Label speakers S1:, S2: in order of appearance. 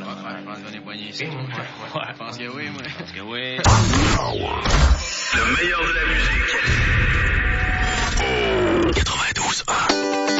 S1: Je pense qu'on est poigné ici. Je pense que oui, moi.
S2: Parce que oui.
S3: Le meilleur de la musique.